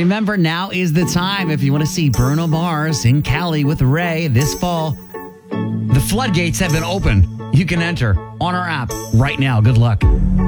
remember, now is the time if you want to see Bruno Mars in Cali with Ray this fall. The floodgates have been opened. You can enter on our app right now. Good luck.